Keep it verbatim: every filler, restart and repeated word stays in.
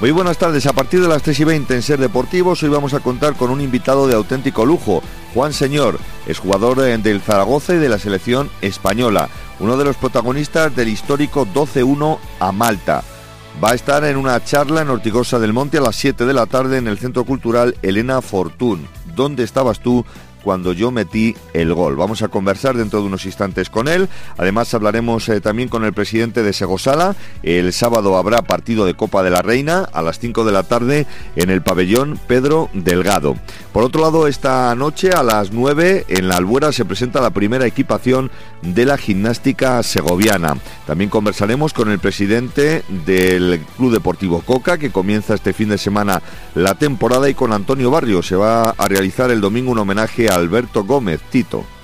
Muy buenas tardes, a partir de las tres y veinte en Ser Deportivos hoy vamos a contar con un invitado de auténtico lujo, Juan Señor, exjugador del Zaragoza y de la selección española, uno de los protagonistas del histórico doce uno a Malta. Va a estar en una charla en Ortigosa del Monte a las siete de la tarde en el Centro Cultural Elena Fortún. ¿Dónde estabas tú cuando yo metí el gol? Vamos a conversar dentro de unos instantes con él. Además hablaremos eh, también con el presidente de Segosala. El sábado habrá partido de Copa de la Reina a las cinco de la tarde en el pabellón Pedro Delgado. Por otro lado, esta noche a las nueve en la Albuera se presenta la primera equipación de la gimnástica segoviana. También conversaremos con el presidente del Club Deportivo Coca, que comienza este fin de semana la temporada, y con Antonio Barrio. Se va a realizar el domingo un homenaje a Alberto Gómez Tito.